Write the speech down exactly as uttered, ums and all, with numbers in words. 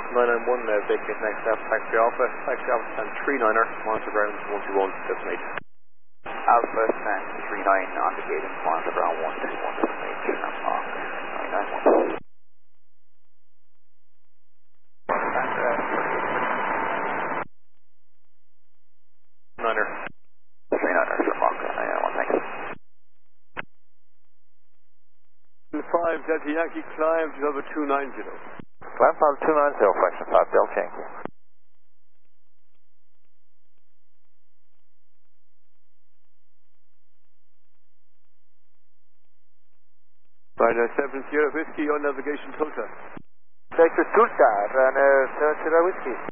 nine nine one, uh, vacate next step, taxi Alpha, taxi Alpha stand three niner, monitor ground one two one, destination. Alpha stand three nine on the gate and monitor ground one two one, destination, and mark nine nine one. Niner. three niner, sir, mark nine nine one, thanks. five Delta Yankee, climb to over two nine zero. Climb from two nine zero, fraction five Delta Yankee. Right, uh, seven Sierra Whiskey on navigation Tulsa. Vector Tulsa, and uh, Sierra Whiskey.